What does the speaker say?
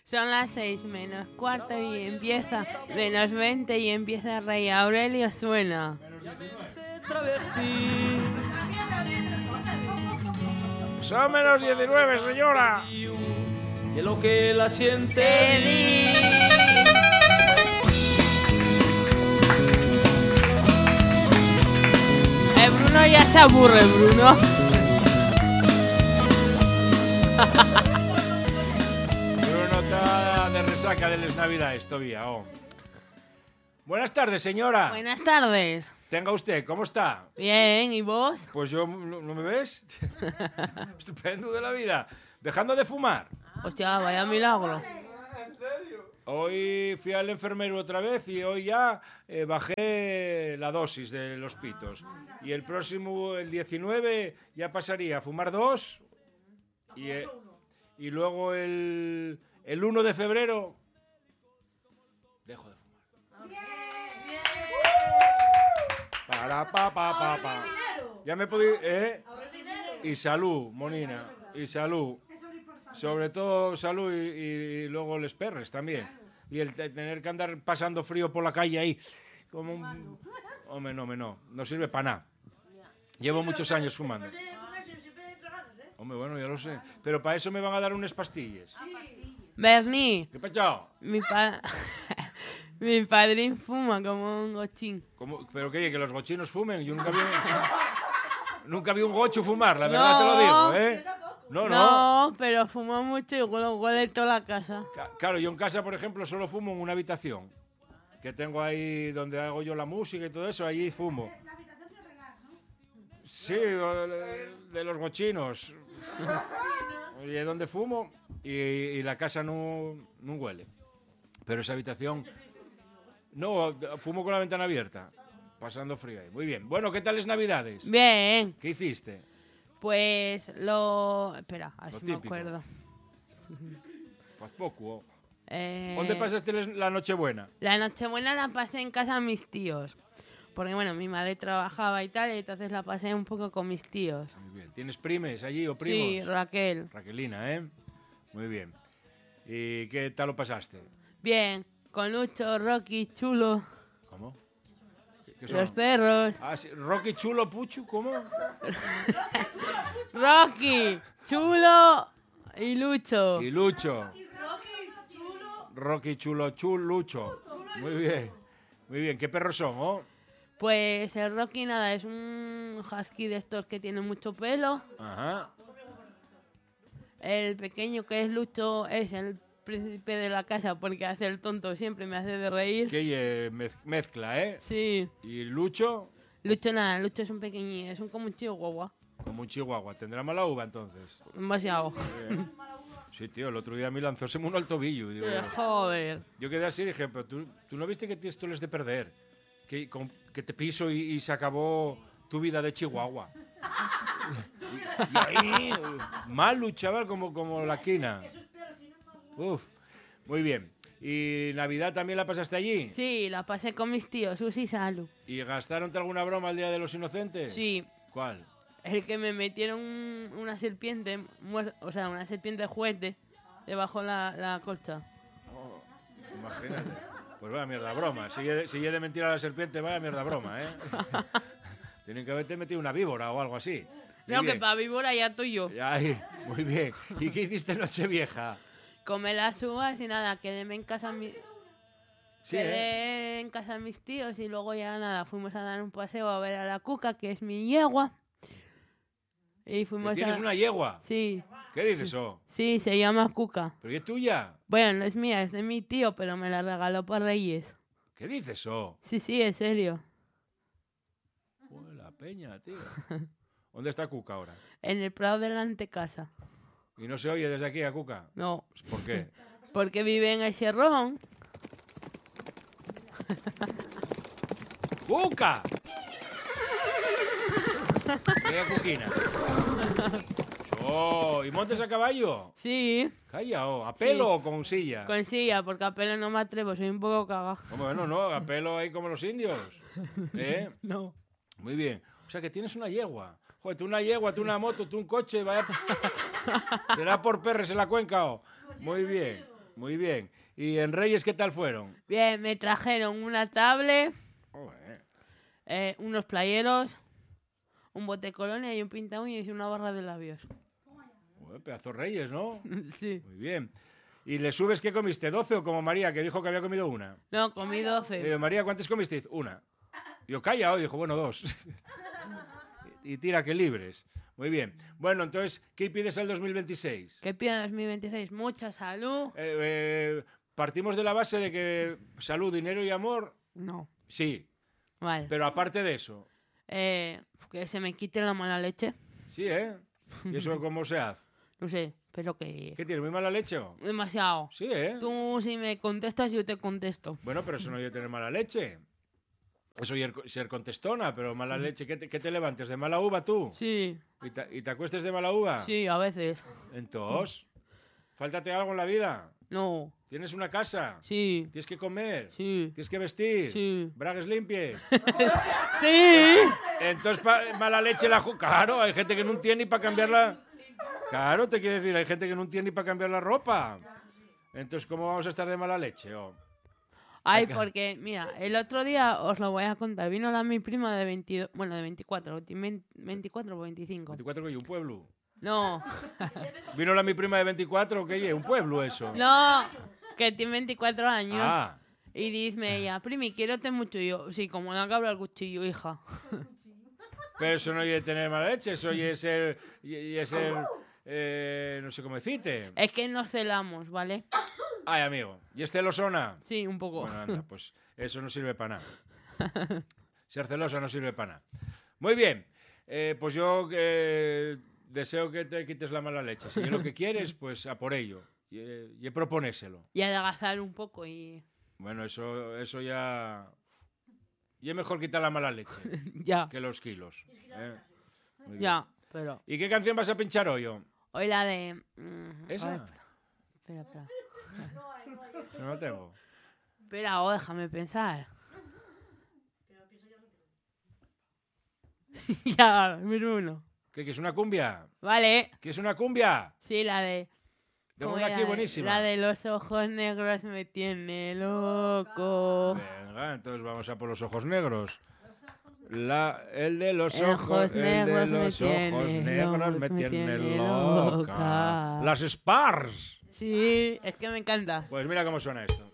Son las 6 menos cuarto y empieza menos 20 y empieza Rey Aurelio suena. Son menos 19, señora. De lo que la siente. Bruno ya se aburre, Bruno. Bruno está de resaca de las navidades todavía. Buenas tardes, señora. Buenas tardes. Tenga usted, ¿cómo está? Bien, ¿y vos? Pues yo, ¿no me ves? Estupendo de la vida. Dejando de fumar. Hostia, vaya milagro. Hoy fui al enfermero otra vez y hoy ya bajé la dosis de los pitos. Y el próximo, el 19, ya pasaría a fumar 2. Y luego el 1 de febrero dejo de fumar. Pa. Ya me he podido... Y salud, monina. Y salud. Sobre todo salud y luego les perres también. Y el tener que andar pasando frío por la calle ahí, como un... Hombre, no sirve para nada. Llevo muchos años fumando. Hombre, bueno, ya lo sé. Pero para eso me van a dar unas pastillas. Bernie. ¿Qué pachao? Mi padrín fuma como un gochín. ¿Pero qué? ¿Que los gochinos fumen? Yo nunca vi un gocho fumar, la verdad te lo digo, ¿eh? No, pero fumo mucho y huele toda la casa. Claro, yo en casa, por ejemplo, solo fumo en una habitación. Que tengo ahí donde hago yo la música y todo eso, allí fumo. La habitación de regar, ¿no? Sí, de los gochinos. Y es donde fumo y la casa no huele. Pero esa habitación... No, fumo con la ventana abierta, pasando frío ahí. Muy bien. Bueno, ¿qué tal las navidades? Bien. ¿Qué hiciste? Pues Espera, a ver si me acuerdo. Pues poco. ¿Dónde pasaste la Nochebuena? La Nochebuena la pasé en casa de mis tíos. Porque, bueno, mi madre trabajaba y tal, y entonces la pasé un poco con mis tíos. Muy bien. ¿Tienes primes allí o primos? Sí, Raquel. Raquelina, ¿eh? Muy bien. ¿Y qué tal lo pasaste? Bien, con Lucho, Rocky, Chulo. ¿Cómo? ¿Qué son? Los perros. Ah, sí. Rocky, Chulo, Puchu, ¿cómo? Rocky, Chulo y Lucho. Y Lucho. Rocky, Chulo, Lucho. Muy bien. Muy bien. ¿Qué perros son, oh? Pues el Rocky, nada, es un husky de estos que tiene mucho pelo. Ajá. El pequeño, que es Lucho, es el príncipe de la casa porque hace el tonto, siempre me hace de reír. Que mezcla, ¿eh? Sí. ¿Y Lucho? Lucho nada, Lucho es un pequeñín, es como un chihuahua. Como un chihuahua. ¿Tendrá mala uva entonces? Demasiado. Sí, tío, el otro día me lanzóseme uno al tobillo. Y digo, joder. Yo quedé así y dije, pero tú no viste que tienes toles de perder. Que te piso y se acabó tu vida de chihuahua. y ahí, malo, chaval, como la quina. Uf, muy bien. ¿Y Navidad también la pasaste allí? Sí, la pasé con mis tíos, Susi y Salu. ¿Y gastaronte alguna broma el Día de los Inocentes? Sí. ¿Cuál? El que me metieron una serpiente, una serpiente juguete, debajo la colcha. Oh, imagínate. Pues vaya mierda broma. Si he de mentir a la serpiente, vaya mierda broma, ¿eh? Tienen que haberte metido una víbora o algo así. No, que para víbora ya tuyo. Ay, muy bien. ¿Y qué hiciste Nochevieja? Comé las uvas y nada, quedéme en casa Sí, quedé en casa de mis tíos y luego ya nada, fuimos a dar un paseo a ver a la Cuca, que es mi yegua. Y fuimos ¿Tienes una yegua? Sí. ¿Qué dices eso? Sí, se llama Cuca. ¿Pero y es tuya? Bueno, no es mía, es de mi tío, pero me la regaló por Reyes. ¿Qué dices eso? Sí, en serio. Joder, la peña, tío. ¿Dónde está Cuca ahora? En el Prado de la antecasa. ¿Y no se oye desde aquí a Cuca? No. ¿Por qué? Porque vive en el Cherrón. ¡Cuca! Mira, Cuquina. ¿Y montes a caballo? Sí. Calla, ¿a pelo o con silla? Con silla, porque a pelo no me atrevo, soy un poco cagada. Bueno, no, a pelo ahí como los indios. ¿Eh? No. Muy bien. O sea que tienes una yegua. Joder, tú una yegua, tú una moto, tú un coche, vaya... Será por perres en la cuenca, ¿o? Muy bien. Muy bien. ¿Y en Reyes qué tal fueron? Bien, me trajeron una tablet, unos playeros, un bote de colonia y un pinta uñas y una barra de labios. Pedazo Reyes, ¿no? Sí. Muy bien. ¿Y le subes qué comiste? ¿12 o como María, que dijo que había comido una? No, comí 12. María, ¿cuántas comisteis? Una. Yo, calla, hoy dijo, bueno, 2. y tira que libres. Muy bien. Bueno, entonces, ¿qué pides al 2026? ¿Qué pido en 2026? Mucha salud. Partimos de la base de que salud, dinero y amor, No. sí. Vale. Pero aparte de eso, Que se me quite la mala leche. sí, ¿eh? ¿Y eso cómo se hace? No sé, pero que... ¿Qué tienes, muy mala leche o? Demasiado. Sí, ¿eh? Tú si me contestas, yo te contesto. Bueno, pero eso no es tener mala leche. Eso es ser contestona, pero mala leche. ¿Qué te levantes? ¿De mala uva tú? Sí, ¿Y te acuestes de mala uva? sí, a veces. Entonces, ¿fáltate algo en la vida? No, ¿Tienes una casa? sí, ¿Tienes que comer? sí, ¿Tienes que vestir? sí. ¿Bragues limpies? ¡Sí! Entonces, mala leche la... Claro, hay gente que no tiene ni para cambiarla... Claro, te quiero decir, hay gente que no tiene ni para cambiar la ropa. Entonces, ¿cómo vamos a estar de mala leche? Ay, porque, mira, el otro día os lo voy a contar. Vino mi prima de 22... Bueno, de 24. 24 o 25. 24 que un pueblo. No, ¿Vino mi prima de 24 qué? ¿Un pueblo eso? no, que tiene 24 años. Ah, Y dice ella, primi, quiérote mucho. Y yo, sí, como la cabra al cuchillo, hija. pero eso no es tener mala leche, eso es ser... no sé cómo decirte. Es que nos celamos, ¿vale? Ay, amigo, ¿y es celosona? Sí, un poco. Bueno, anda, pues eso no sirve para nada. Ser celosa no sirve para nada. Muy bien, pues yo deseo que te quites la mala leche. Si es lo que quieres, pues a por ello. Y proponéselo. Y adelgazar un poco y... Bueno, eso ya... Y es mejor quitar la mala leche Ya, que los kilos. Muy bien. ya, pero... ¿Y qué canción vas a pinchar hoy? Hoy la de... ¿Esa? a ver, espera. No la tengo. Espera, déjame pensar. Ya, miro uno. ¿Qué es una cumbia? Vale, ¿Qué es una cumbia? sí, la de... Tengo ¿cómo una era? aquí buenísima. La de los ojos negros me tiene loco. Venga, entonces vamos a por los ojos negros. El de los Ojos ojos, el de negros me los ojos tiene negros loca, me tiene tiene loca. loca. Las Spars. Sí, es que me encanta. Pues mira cómo suena esto.